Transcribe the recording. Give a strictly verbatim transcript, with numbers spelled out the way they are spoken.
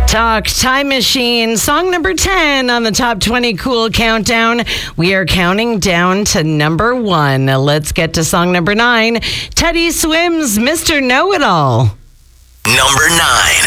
Talk Time Machine, song number ten on the Top twenty Cool Countdown. We are counting down to number one. Let's get to song number nine. Teddy Swims, Mister Know-It-All. Number nine.